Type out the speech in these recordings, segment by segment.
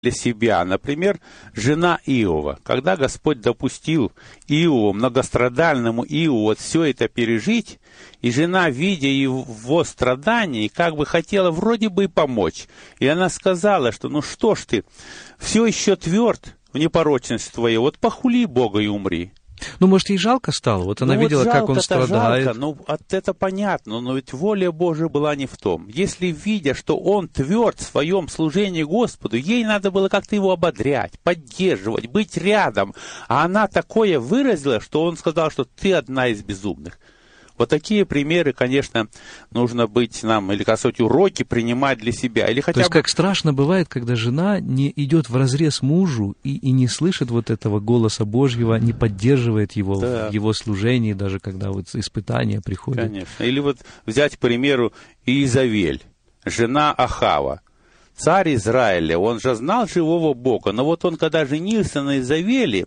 для себя. Например, жена Иова. Когда Господь допустил Иову, многострадальному Иову, вот все это пережить, и жена, видя его страдания, как бы хотела вроде бы и помочь. И она сказала, что ну что ж ты, все еще тверд в непорочности твоей, вот похули Бога и умри. Ну, может, ей жалко стало? Вот она видела, как он страдает. Жалко, ну, это понятно, но ведь воля Божия была не в том. Если, видя, что он тверд в своем служении Господу, ей надо было как-то его ободрять, поддерживать, быть рядом. А она такое выразила, что он сказал, что ты одна из безумных. Вот такие примеры, конечно, нужно быть нам, или, как сказать, уроки принимать для себя. Или хотя То есть, как страшно бывает, когда жена не идет вразрез мужу и не слышит вот этого голоса Божьего, не поддерживает его в его служении, даже когда вот испытания приходят. Конечно. Или вот взять, к примеру, Иезавель, жена Ахава. Царь Израиля, он же знал живого Бога, но вот он, когда женился на Иезавели,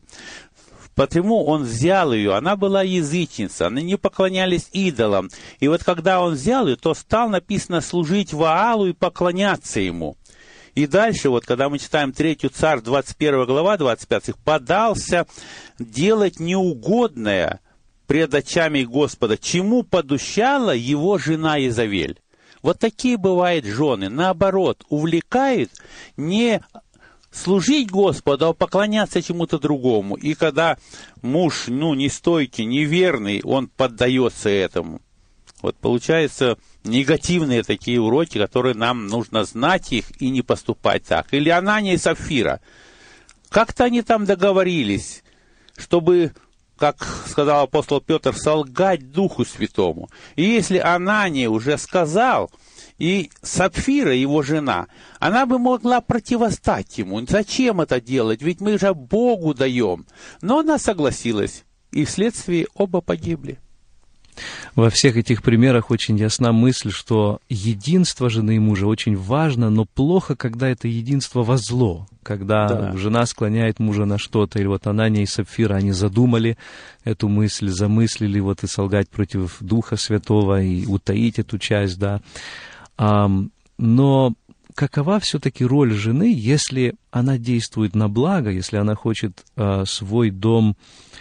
потому он взял ее, она была язычница, они не поклонялись идолам. И вот когда он взял ее, то стал, написано, служить Ваалу и поклоняться ему. И дальше, вот когда мы читаем 3 Царь, 21 глава, 25, подался делать неугодное пред очами Господа, чему подущала его жена Иезавель. Вот такие бывают жены, наоборот, увлекают не служить Господу, а поклоняться чему-то другому. И когда муж, нестойкий, неверный, он поддается этому. Вот получается негативные такие уроки, которые нам нужно знать их и не поступать так. Или Анания и Сапфира. Как-то они там договорились, чтобы, как сказал апостол Петр, солгать Духу Святому. И если Анания уже сказал, и Сапфира, его жена, она бы могла противостать ему. Зачем это делать? Ведь мы же Богу даем. Но она согласилась, и вследствие оба погибли. Во всех этих примерах очень ясна мысль, что единство жены и мужа очень важно, но плохо, когда это единство во зло, когда жена склоняет мужа на что-то, или вот Анания и Сапфира, они задумали эту мысль, замыслили вот и солгать против Духа Святого, и утаить эту часть, да. Но какова все-таки роль жены, если она действует на благо, если она хочет свой дом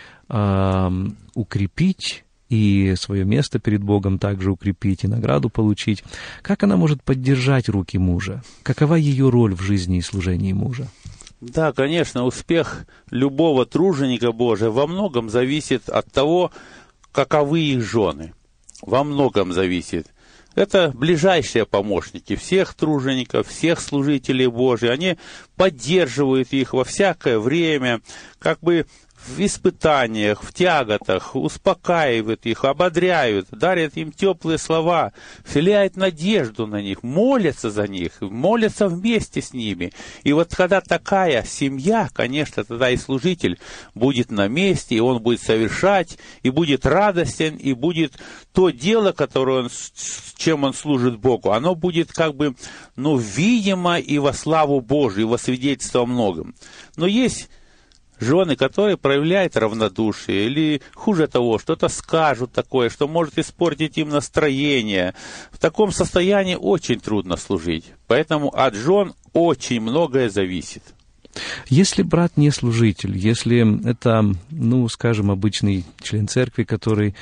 укрепить и свое место перед Богом также укрепить и награду получить? Как она может поддержать руки мужа? Какова ее роль в жизни и служении мужа? Да, конечно, успех любого труженика Божия во многом зависит от того, каковы их жены. Во многом зависит. Это ближайшие помощники всех тружеников, всех служителей Божьих. Они поддерживают их во всякое время, как бы в испытаниях, в тяготах, успокаивают их, ободряют, дарят им теплые слова, вселяют надежду на них, молятся за них, молятся вместе с ними. И вот когда такая семья, конечно, тогда и служитель будет на месте, и он будет совершать, и будет радостен, и будет то дело, которое чем он служит Богу, оно будет как бы, видимо и во славу Божию, и во свидетельство о многом. Но есть жены, которые проявляют равнодушие, или, хуже того, что-то скажут такое, что может испортить им настроение. В таком состоянии очень трудно служить. Поэтому от жен очень многое зависит. Если брат не служитель, если это, скажем, обычный член церкви, который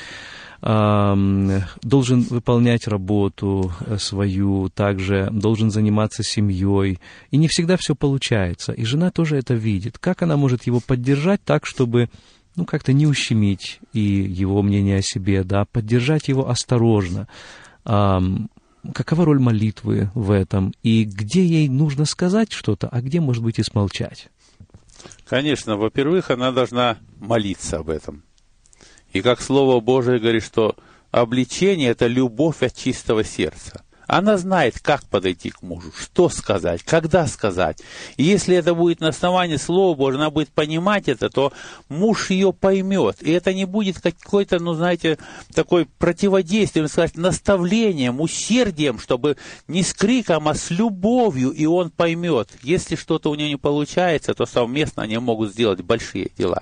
должен выполнять работу свою, также должен заниматься семьей, и не всегда все получается, и жена тоже это видит. Как она может его поддержать так, чтобы, как-то не ущемить и его мнение о себе, да, поддержать его осторожно? Какова роль молитвы в этом? И где ей нужно сказать что-то, а где, может быть, и смолчать? Конечно, во-первых, она должна молиться об этом. И как Слово Божие говорит, что обличение – это любовь от чистого сердца. Она знает, как подойти к мужу, что сказать, когда сказать. И если это будет на основании Слова Божьего, она будет понимать это, то муж ее поймет. И это не будет какой-то, такой противодействием, сказать, наставлением, усердием, чтобы не с криком, а с любовью, и он поймет. Если что-то у нее не получается, то совместно они могут сделать большие дела.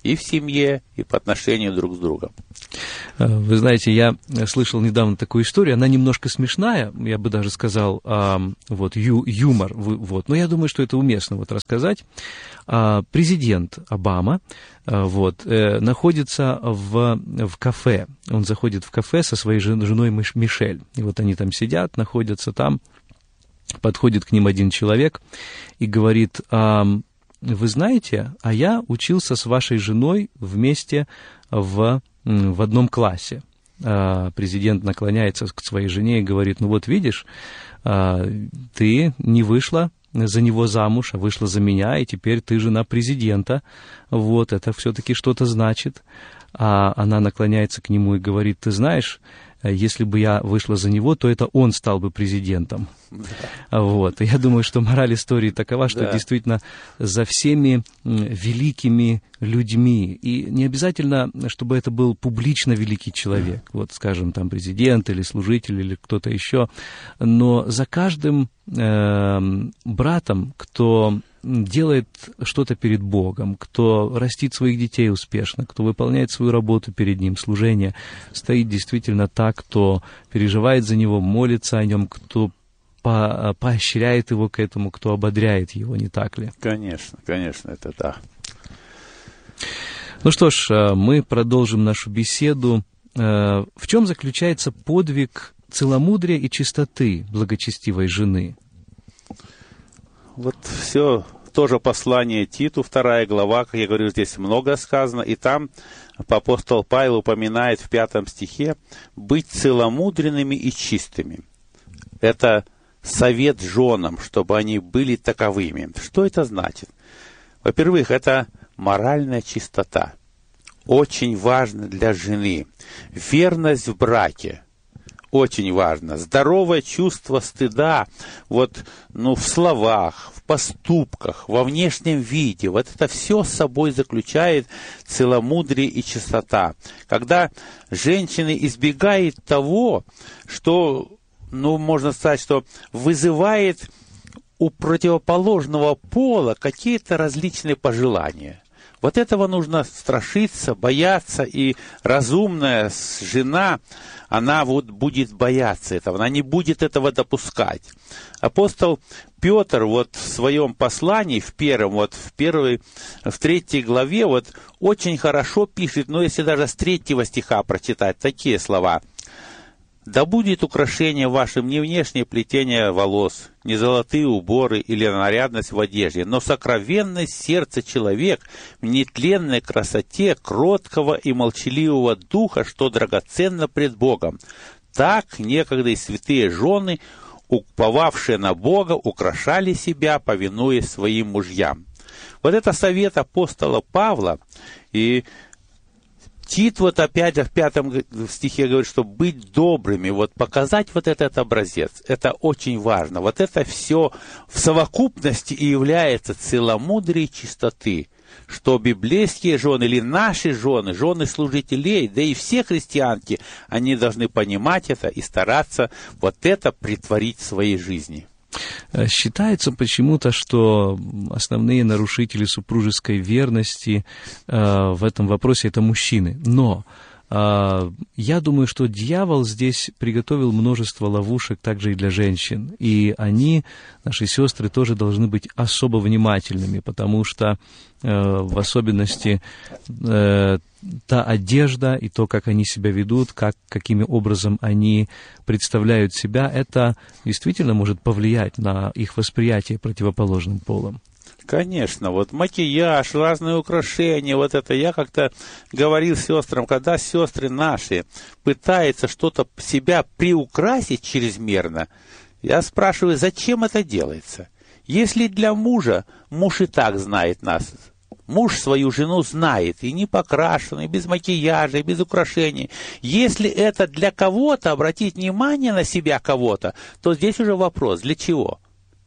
и в семье, и по отношению друг с другом. Вы знаете, я слышал недавно такую историю, она немножко смешная, я бы даже сказал, вот, юмор, вот, но я думаю, что это уместно вот рассказать. Президент Обама, вот, находится в кафе, он заходит в кафе со своей женой Мишель, и вот они там сидят, находятся там, подходит к ним один человек и говорит: вы знаете, а я учился с вашей женой вместе в одном классе. Президент наклоняется к своей жене и говорит: ну вот видишь, ты не вышла за него замуж, а вышла за меня, и теперь ты жена президента. Вот, это все-таки что-то значит. А она наклоняется к нему и говорит: ты знаешь, если бы я вышла за него, то это он стал бы президентом. Да. Вот. Я думаю, что мораль истории такова, что действительно за всеми великими людьми, и не обязательно, чтобы это был публично великий человек, вот, скажем, там, президент или служитель или кто-то еще, но за каждым братом, кто делает что-то перед Богом, кто растит своих детей успешно, кто выполняет свою работу перед Ним, служение, стоит действительно так, кто переживает за него, молится о нем, кто поощряет его к этому, кто ободряет его, не так ли? Конечно, конечно, это да. Ну что ж, мы продолжим нашу беседу. В чем заключается подвиг целомудрия и чистоты благочестивой жены? Вот все тоже послание Титу, 2 глава, как я говорю, здесь много сказано, и там апостол Павел упоминает в 5 стихе быть целомудренными и чистыми. Это совет женам, чтобы они были таковыми. Что это значит? Во-первых, это моральная чистота. Очень важно для жены. Верность в браке. Очень важно. Здоровое чувство стыда вот, в словах, в поступках, во внешнем виде. Вот это все с собой заключает целомудрие и чистота. Когда женщина избегает того, что, можно сказать, что вызывает у противоположного пола какие-то различные пожелания. Вот этого нужно страшиться, бояться, и разумная жена, она вот будет бояться этого, она не будет этого допускать. Апостол Петр вот в своем послании, в 3 главе, вот очень хорошо пишет, если даже с 3 стиха прочитать, такие слова: «Да будет украшение вашим не внешнее плетение волос, не золотые уборы или нарядность в одежде, но сокровенное сердце человек в нетленной красоте кроткого и молчаливого духа, что драгоценно пред Богом. Так некогда и святые жены, уповавшие на Бога, украшали себя, повинуясь своим мужьям». Вот это совет апостола Павла, и Тит вот опять же в 5 стихе говорит, что быть добрыми, вот показать вот этот образец, это очень важно. Вот это все в совокупности и является целомудрием чистоты, что библейские жены или наши жены, жены служителей, да и все христианки, они должны понимать это и стараться вот это претворить в своей жизни. Считается почему-то, что основные нарушители супружеской верности в этом вопросе — это мужчины. Но я думаю, что дьявол здесь приготовил множество ловушек также и для женщин. И они, наши сестры, тоже должны быть особо внимательными, потому что в особенности та одежда и то, как они себя ведут, каким образом они представляют себя, это действительно может повлиять на их восприятие противоположным полом. Конечно, вот макияж, разные украшения, вот это я как-то говорил сестрам, когда сестры наши пытаются что-то себя приукрасить чрезмерно, я спрашиваю, зачем это делается? Если для мужа, муж и так знает нас, муж свою жену знает, и не покрашенный, без макияжа, и без украшений. Если это для кого-то, обратить внимание на себя кого-то, то здесь уже вопрос, для чего?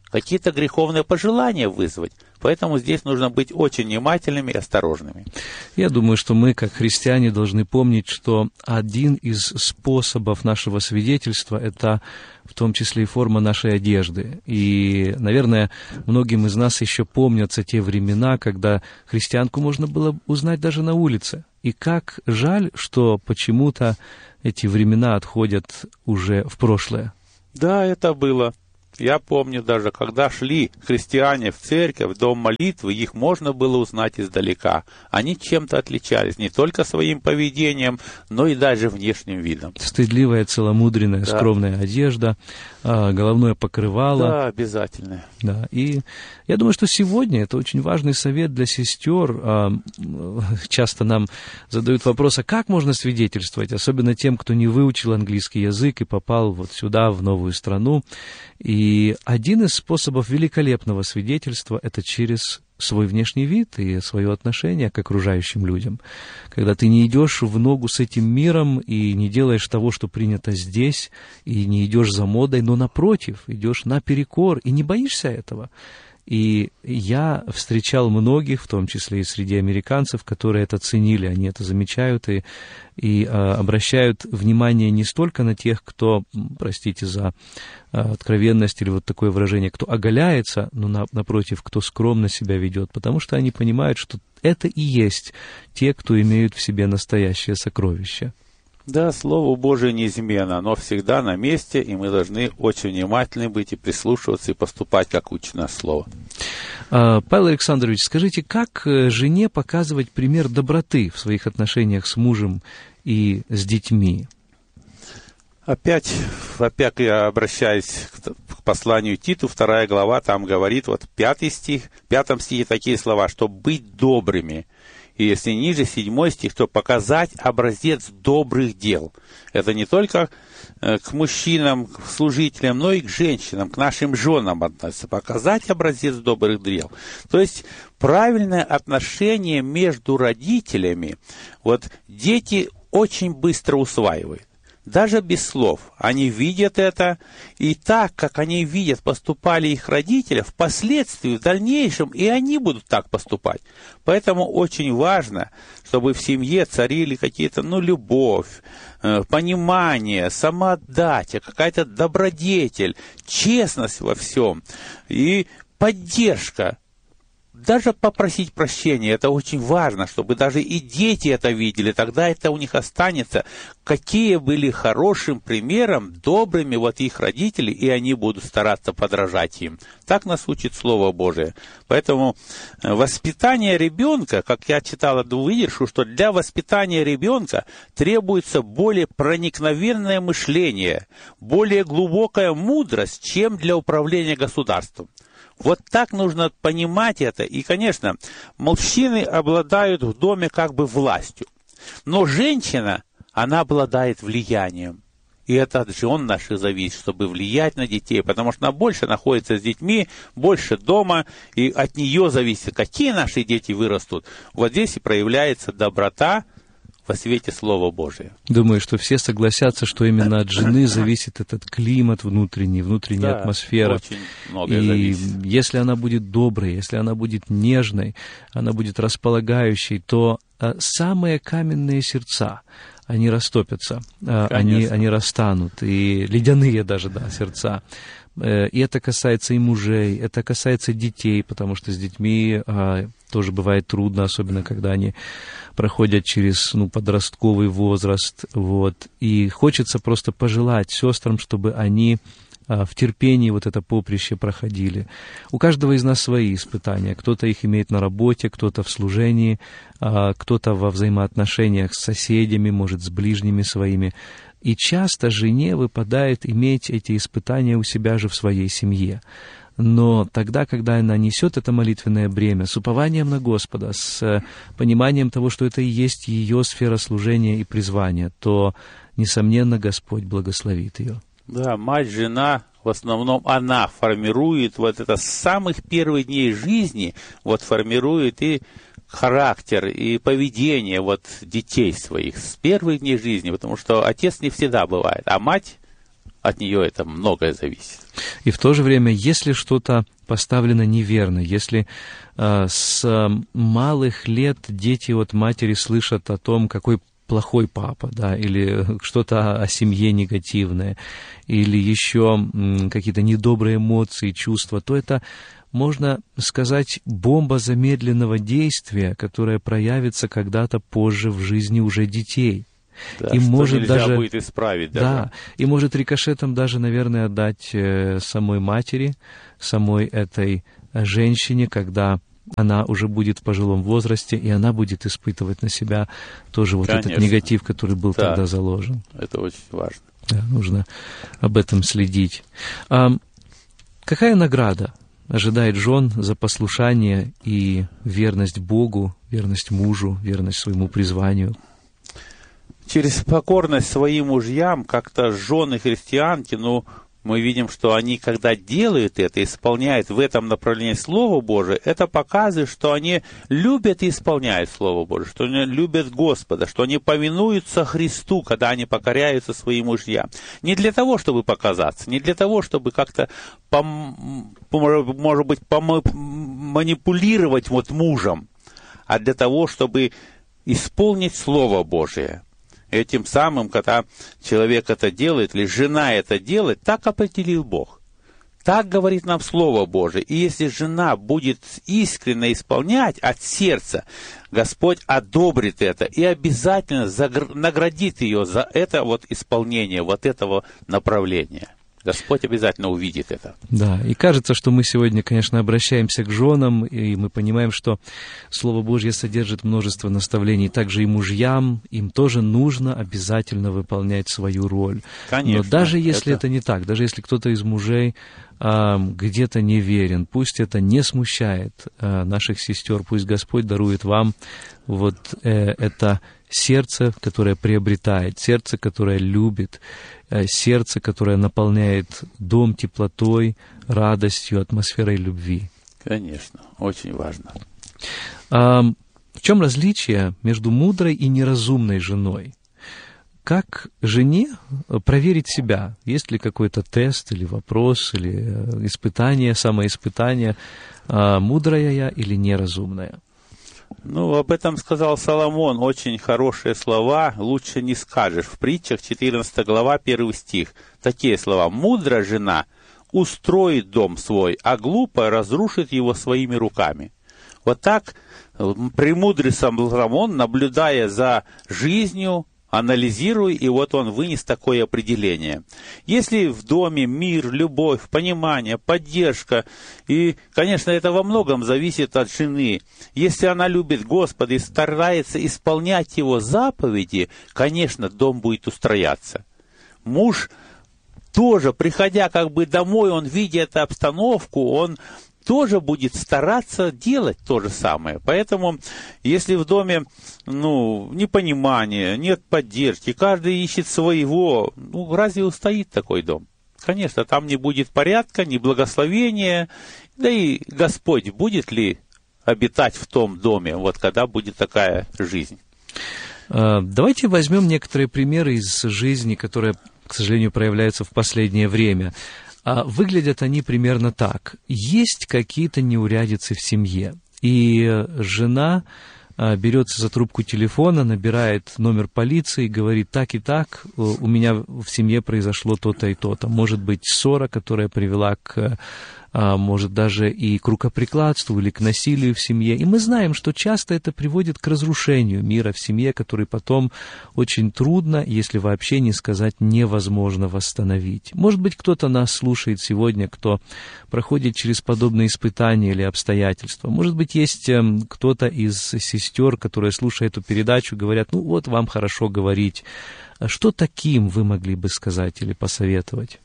какие-то греховные пожелания вызвать. Поэтому здесь нужно быть очень внимательными и осторожными. Я думаю, что мы, как христиане, должны помнить, что один из способов нашего свидетельства — это в том числе и форма нашей одежды. И, наверное, многим из нас еще помнятся те времена, когда христианку можно было узнать даже на улице. И как жаль, что почему-то эти времена отходят уже в прошлое. Да, это было. Я помню даже, когда шли христиане в церковь, в дом молитвы, их можно было узнать издалека. Они чем-то отличались, не только своим поведением, но и даже внешним видом. Стыдливая, целомудренная, да. Скромная одежда, головное покрывало. Да, обязательно. Да, и я думаю, что сегодня это очень важный совет для сестер. Часто нам задают вопрос, а как можно свидетельствовать, особенно тем, кто не выучил английский язык и попал вот сюда, в новую страну. И один из способов великолепного свидетельства — это через свой внешний вид и свое отношение к окружающим людям. Когда ты не идешь в ногу с этим миром и не делаешь того, что принято здесь, и не идешь за модой, но напротив, идешь наперекор и не боишься этого. И я встречал многих, в том числе и среди американцев, которые это ценили, они это замечают и обращают внимание не столько на тех, кто, простите за откровенность или вот такое выражение, кто оголяется, но напротив, кто скромно себя ведет, потому что они понимают, что это и есть те, кто имеют в себе настоящее сокровище. Да, Слово Божие неизменно, оно всегда на месте, и мы должны очень внимательны быть и прислушиваться, и поступать, как учит нас Слово. Павел Александрович, скажите, как жене показывать пример доброты в своих отношениях с мужем и с детьми? Опять я обращаюсь к посланию Титу, 2 глава, там говорит, вот 5 стихе такие слова, что быть добрыми. И если ниже 7 стих, то показать образец добрых дел. Это не только к мужчинам, к служителям, но и к женщинам, к нашим женам относится. Показать образец добрых дел. То есть правильное отношение между родителями, вот дети очень быстро усваивают. Даже без слов. Они видят это, и так, как они видят, поступали их родители, впоследствии, в дальнейшем, и они будут так поступать. Поэтому очень важно, чтобы в семье царили какие-то, любовь, понимание, самоотдача, какая-то добродетель, честность во всем и поддержка. Даже попросить прощения, это очень важно, чтобы даже и дети это видели, тогда это у них останется, какие были хорошим примером, добрыми вот их родители, и они будут стараться подражать им. Так нас учит Слово Божие. Поэтому воспитание ребенка, как я читал одну выдержку, что для воспитания ребенка требуется более проникновенное мышление, более глубокая мудрость, чем для управления государством. Вот так нужно понимать это. И, конечно, мужчины обладают в доме как бы властью. Но женщина, она обладает влиянием. И это от жен наших зависит, чтобы влиять на детей. Потому что она больше находится с детьми, больше дома. И от нее зависит, какие наши дети вырастут. Вот здесь и проявляется доброта во свете Слова Божия. Думаю, что все согласятся, что именно от жены зависит этот климат внутренняя атмосфера. Очень многое зависит. Если она будет доброй, если она будет нежной, она будет располагающей, то самые каменные сердца, они растопятся, они растанут, и ледяные даже, сердца. И это касается и мужей, это касается детей, потому что с детьми тоже бывает трудно, особенно когда они проходят через подростковый возраст. И хочется просто пожелать сестрам, чтобы они в терпении вот это поприще проходили. У каждого из нас свои испытания. Кто-то их имеет на работе, кто-то в служении, кто-то во взаимоотношениях с соседями, может, с ближними своими. И часто жене выпадает иметь эти испытания у себя же в своей семье. Но тогда, когда она несет это молитвенное бремя с упованием на Господа, с пониманием того, что это и есть ее сфера служения и призвания, то, несомненно, Господь благословит ее. Да, мать, жена, в основном она формирует вот это с самых первых дней жизни, формирует и характер, и поведение детей своих с первых дней жизни, потому что отец не всегда бывает, а мать от нее это многое зависит. И в то же время, если что-то поставлено неверно, если с малых лет дети от матери слышат о том, какой плохой папа, да, или что-то о семье негативное, или еще какие-то недобрые эмоции, чувства, то это, можно сказать, бомба замедленного действия, которая проявится когда-то позже в жизни уже детей. Да, и что может нельзя даже будет исправить. Да, и может рикошетом даже, наверное, отдать самой матери, самой этой женщине, когда она уже будет в пожилом возрасте, и она будет испытывать на себя тоже вот Конечно. этот негатив, который был тогда заложен. Это очень важно. Да, нужно об этом следить. Какая награда ожидает жен за послушание и верность Богу, верность мужу, верность своему призванию? Через покорность своим мужьям как-то жены христианки, мы видим, что они, когда делают это, исполняют в этом направлении Слово Божие, это показывает, что они любят и исполняют Слово Божие, что они любят Господа, что они повинуются Христу, когда они покоряются своим мужьям. Не для того, чтобы показаться, не для того, чтобы как-то, может быть, манипулировать мужем, а для того, чтобы исполнить Слово Божие. Этим самым, когда человек это делает, или жена это делает, так определил Бог. Так говорит нам Слово Божие. И если жена будет искренне исполнять от сердца, Господь одобрит это и обязательно наградит ее за это исполнение этого направления. Господь обязательно увидит это. Да, и кажется, что мы сегодня, конечно, обращаемся к женам, и мы понимаем, что Слово Божье содержит множество наставлений, также и мужьям, им тоже нужно обязательно выполнять свою роль. Конечно. Но даже если это не так, даже если кто-то из мужей где-то неверен, пусть это не смущает наших сестер, пусть Господь дарует вам это сердце, которое приобретает, сердце, которое любит, сердце, которое наполняет дом теплотой, радостью, атмосферой любви. Конечно, очень важно. В чем различие между мудрой и неразумной женой? Как жене проверить себя? Есть ли какой-то тест или вопрос, или испытание, самоиспытание, мудрая я или неразумная? Об этом сказал Соломон, очень хорошие слова, лучше не скажешь. В притчах 14 глава, 1 стих. Такие слова. «Мудрая жена устроит дом свой, а глупая разрушит его своими руками». Вот так премудрый Соломон, наблюдая за жизнью, анализируя, и он вынес такое определение. Если в доме мир, любовь, понимание, поддержка, и, конечно, это во многом зависит от жены. Если она любит Господа и старается исполнять Его заповеди, конечно, дом будет устрояться. Муж тоже, приходя домой, он, видя эту обстановку, он тоже будет стараться делать то же самое. Поэтому, если в доме, непонимание, нет поддержки, каждый ищет своего, разве устоит такой дом? Конечно, там не будет порядка, ни благословения, да и Господь будет ли обитать в том доме, когда будет такая жизнь? Давайте возьмем некоторые примеры из жизни, которые, к сожалению, проявляются в последнее время. Выглядят они примерно так. Есть какие-то неурядицы в семье, и жена берется за трубку телефона, набирает номер полиции, говорит: так и так, у меня в семье произошло то-то и то-то. Может быть, ссора, которая привела может даже и к рукоприкладству или к насилию в семье. И мы знаем, что часто это приводит к разрушению мира в семье, который потом очень трудно, если вообще не сказать невозможно, восстановить. Может быть, кто-то нас слушает сегодня, кто проходит через подобные испытания или обстоятельства. Может быть, есть кто-то из сестер, которые, слушая эту передачу, говорят: вам хорошо говорить. Что таким вы могли бы сказать или посоветовать?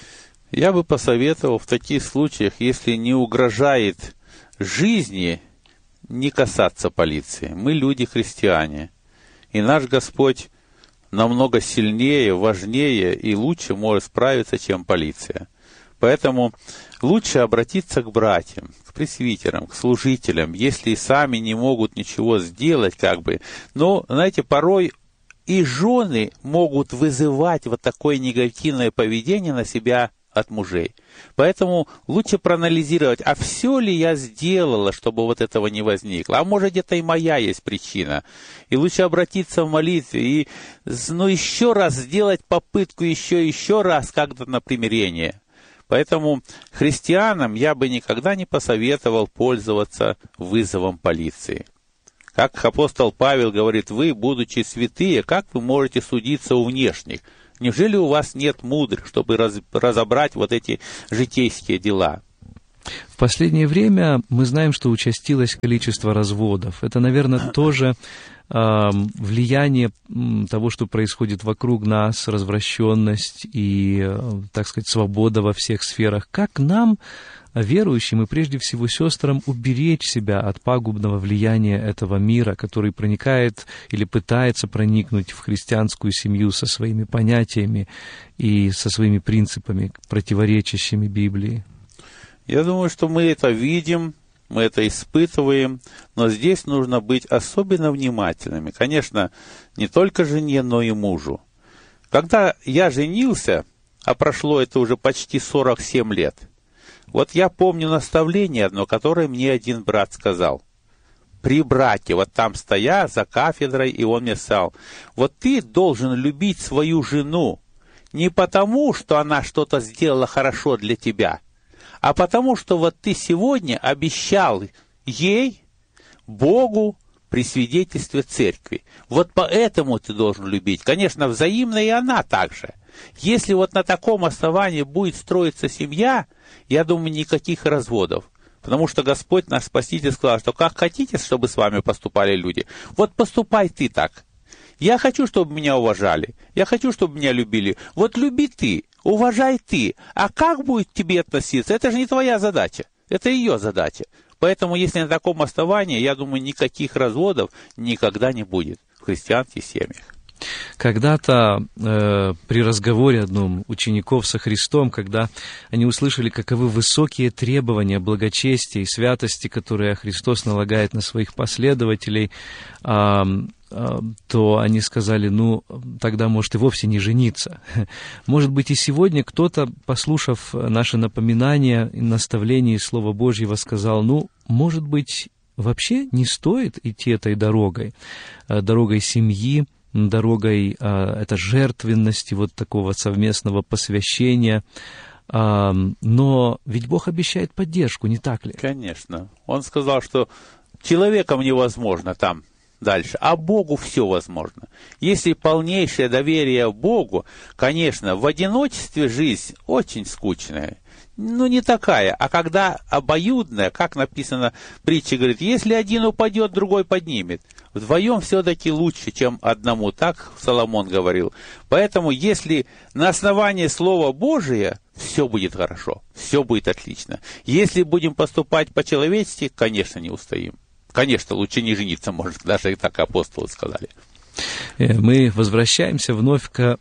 Я бы посоветовал в таких случаях, если не угрожает жизни, не касаться полиции. Мы люди христиане, и наш Господь намного сильнее, важнее и лучше может справиться, чем полиция. Поэтому лучше обратиться к братьям, к пресвитерам, к служителям, если и сами не могут ничего сделать, Но, знаете, порой и жены могут вызывать вот такое негативное поведение на себя от мужей. Поэтому лучше проанализировать, а все ли я сделала, чтобы вот этого не возникло. А может, где-то и моя есть причина. И лучше обратиться в молитве и еще раз сделать попытку еще раз как-то на примирение. Поэтому христианам я бы никогда не посоветовал пользоваться вызовом полиции. Как апостол Павел говорит, вы, будучи святые, как вы можете судиться у внешних? Неужели у вас нет мудрых, чтобы разобрать вот эти житейские дела? В последнее время мы знаем, что участилось количество разводов. Это, наверное, тоже влияние того, что происходит вокруг нас, развращенность и, так сказать, свобода во всех сферах. Как нам, верующим и прежде всего сестрам, уберечь себя от пагубного влияния этого мира, который проникает или пытается проникнуть в христианскую семью со своими понятиями и со своими принципами, противоречащими Библии? Я думаю, что мы это видим, мы это испытываем, но здесь нужно быть особенно внимательными. Конечно, не только жене, но и мужу. Когда я женился, а прошло это уже почти 47 лет, вот я помню наставление одно, которое мне один брат сказал. При браке, вот там стоя за кафедрой, и он мне сказал, вот ты должен любить свою жену не потому, что она что-то сделала хорошо для тебя, а потому, что вот ты сегодня обещал ей, Богу, при свидетельстве церкви. Вот поэтому ты должен любить. Конечно, взаимно и она также. Если вот на таком основании будет строиться семья, я думаю, никаких разводов. Потому что Господь наш Спаситель сказал, что как хотите, чтобы с вами поступали люди, вот поступай ты так. Я хочу, чтобы меня уважали, я хочу, чтобы меня любили. Вот люби ты, уважай ты. А как будет к тебе относиться, это же не твоя задача, это ее задача. Поэтому, если на таком основании, я думаю, никаких разводов никогда не будет в христианских семьях. Когда-то при разговоре одном учеников со Христом, когда они услышали, каковы высокие требования благочестия и святости, которые Христос налагает на своих последователей, то они сказали, тогда, может, и вовсе не жениться. Может быть, и сегодня кто-то, послушав наше напоминание и наставление из Слова Божьего, сказал, может быть, вообще не стоит идти этой дорогой семьи, дорогой жертвенности, вот такого совместного посвящения. Но ведь Бог обещает поддержку, не так ли? Конечно. Он сказал, что человеком невозможно там дальше, а Богу все возможно. Если полнейшее доверие Богу, конечно, в одиночестве жизнь очень скучная. Не такая, а когда обоюдная, как написано в притче, говорит, если один упадет, другой поднимет. Вдвоем все-таки лучше, чем одному, так Соломон говорил. Поэтому, если на основании Слова Божия, все будет хорошо, все будет отлично. Если будем поступать по-человечески, конечно, не устоим. Конечно, лучше не жениться, может, даже и так апостолы сказали. Мы возвращаемся вновь к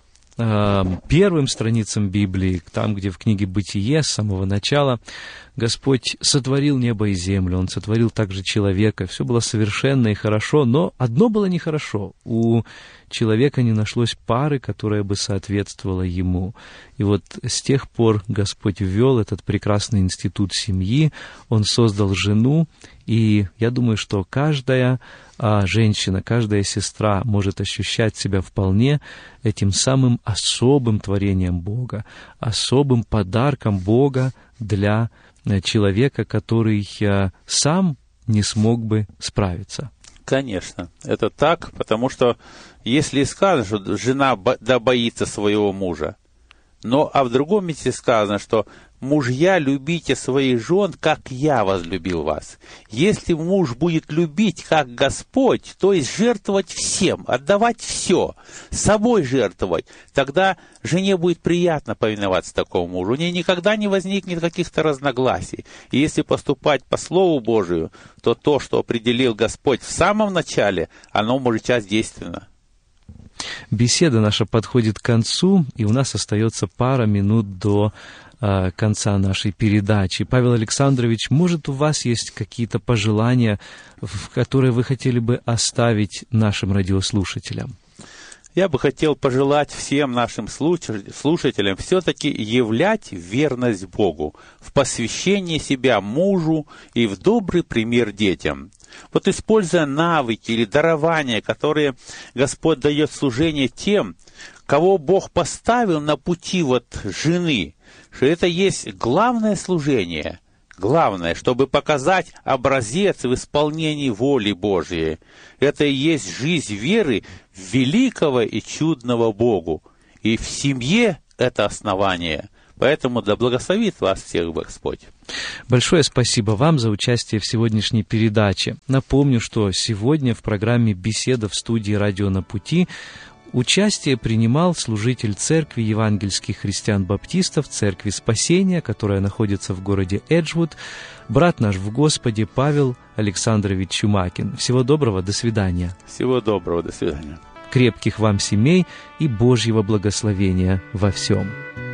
первым страницам Библии, там, где в книге «Бытие» с самого начала Господь сотворил небо и землю, Он сотворил также человека, все было совершенно и хорошо, но одно было нехорошо. У человека не нашлось пары, которая бы соответствовала ему. И вот с тех пор Господь ввел этот прекрасный институт семьи, Он создал жену, и я думаю, что каждая женщина, каждая сестра может ощущать себя вполне этим самым особым творением Бога, особым подарком Бога для человека, который сам не смог бы справиться. Конечно, это так, потому что если сказано, что жена боится своего мужа, а в другом месте сказано, что мужья, любите своих жен, как я возлюбил вас. Если муж будет любить, как Господь, то есть жертвовать всем, отдавать все, собой жертвовать, тогда жене будет приятно повиноваться такому мужу. У нее никогда не возникнет каких-то разногласий. И если поступать по Слову Божию, то, что определил Господь в самом начале, оно может сейчас действенно. Беседа наша подходит к концу, и у нас остается пара минут до конца нашей передачи. Павел Александрович, может, у вас есть какие-то пожелания, которые вы хотели бы оставить нашим радиослушателям? Я бы хотел пожелать всем нашим слушателям все-таки являть верность Богу в посвящении себя мужу и в добрый пример детям. Вот используя навыки или дарования, которые Господь дает в служении тем, кого Бог поставил на пути жены, что это есть главное служение, главное, чтобы показать образец в исполнении воли Божьей. Это и есть жизнь веры в великого и чудного Богу. И в семье это основание. Поэтому да благословит вас всех Господь. Большое спасибо вам за участие в сегодняшней передаче. Напомню, что сегодня в программе «Беседа» в студии «Радио на пути» участие принимал служитель Церкви евангельских христиан-баптистов, Церкви Спасения, которая находится в городе Эджвуд, брат наш в Господе Павел Александрович Чумакин. Всего доброго, до свидания. Всего доброго, до свидания. Крепких вам семей и Божьего благословения во всем.